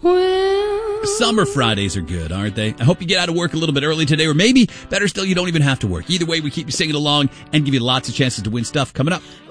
Summer Fridays are good, aren't they? I hope you get out of work a little bit early today, or maybe, better still, you don't even have to work. Either way, we keep you singing along and give you lots of chances to win stuff coming up